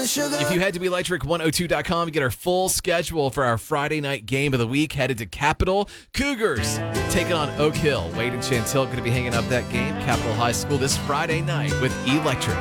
and sugar. If you head to electric102.com, get our full schedule for our Friday night game of the week. Headed to Capitol. Cougars taking on Oak Hill. Wade and Chantil going to be hanging up that game. Capitol High School this Friday night with Electric.